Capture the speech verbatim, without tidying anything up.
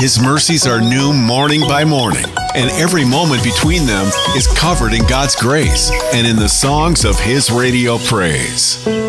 His mercies are new morning by morning, and every moment between them is covered in God's grace and in the songs of His radio praise.